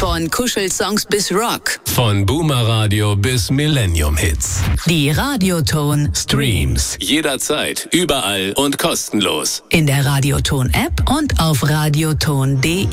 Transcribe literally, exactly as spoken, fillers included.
Von Kuschelsongs bis Rock. Von Boomer Radio bis Millennium Hits. Die Radioton Streams. Jederzeit, überall und kostenlos. In der Radioton App und auf radioton punkt de.